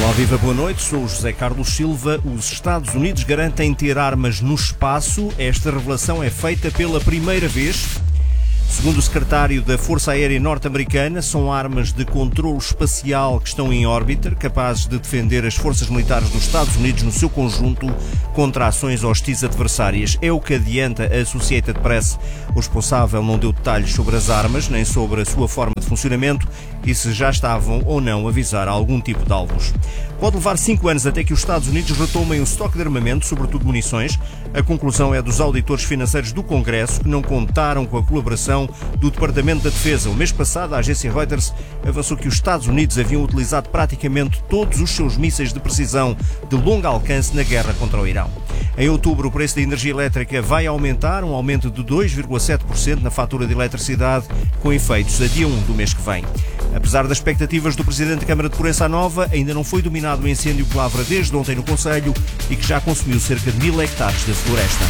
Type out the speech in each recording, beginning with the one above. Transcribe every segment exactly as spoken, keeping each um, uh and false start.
Olá, viva, boa noite. Sou o José Carlos Silva. Os Estados Unidos garantem ter armas no espaço. Esta revelação é feita pela primeira vez. Segundo o secretário da Força Aérea Norte-Americana, são armas de controlo espacial que estão em órbita, capazes de defender as forças militares dos Estados Unidos no seu conjunto contra ações hostis adversárias. É o que adianta a Associated Press. O responsável não deu detalhes sobre as armas, nem sobre a sua forma de funcionamento e se já estavam ou não a visar algum tipo de alvos. Pode levar cinco anos até que os Estados Unidos retomem o estoque de armamento, sobretudo munições. A conclusão é dos auditores financeiros do Congresso, que não contaram com a colaboração do Departamento da Defesa. O mês passado, a agência Reuters avançou que os Estados Unidos haviam utilizado praticamente todos os seus mísseis de precisão de longo alcance na guerra contra o Irão. Em outubro, o preço da energia elétrica vai aumentar, um aumento de dois vírgula sete por cento na fatura de eletricidade, com efeitos a dia um do mês que vem. Apesar das expectativas do Presidente da Câmara de Proença Nova, ainda não foi dominado o incêndio que lavra desde ontem no Conselho e que já consumiu cerca de mil hectares de floresta.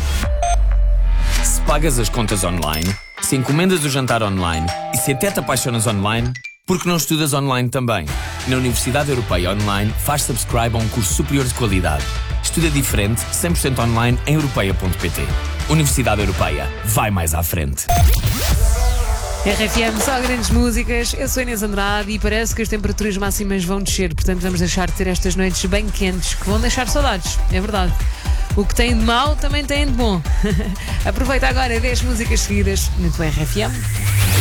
Se pagas as contas online, se encomendas o jantar online e se até te apaixonas online, por que não estudas online também? Na Universidade Europeia Online, faz subscribe a um curso superior de qualidade. Estuda diferente, cem por cento online em europeia ponto pt. Universidade Europeia. Vai mais à frente. R F M, só grandes músicas. Eu sou Inês Andrade e parece que as temperaturas máximas vão descer, portanto vamos deixar de ter estas noites bem quentes que vão deixar saudades, é verdade. O que tem de mau também tem de bom. Aproveita agora dez músicas seguidas no teu R F M.